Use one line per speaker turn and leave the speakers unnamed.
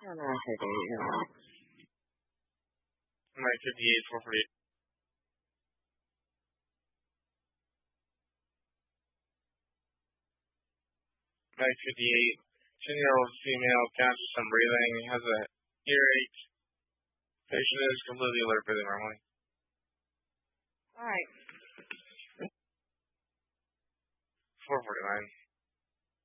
I don't know if I do, you know.
958, 448. 958. 10-year-old female counts some breathing, has a earache. Patient is completely alert, breathing normally.
All right.
449.